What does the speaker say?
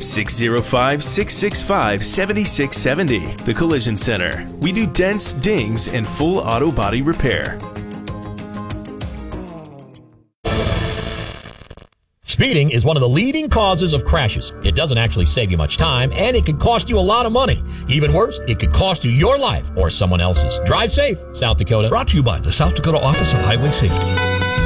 605-665-7670. The Collision Center. We do dents, dings, and full auto body repair. Speeding is one of the leading causes of crashes. It doesn't actually save you much time, and it can cost you a lot of money. Even worse, it could cost you your life or someone else's. Drive safe, South Dakota. Brought to you by the South Dakota Office of Highway Safety.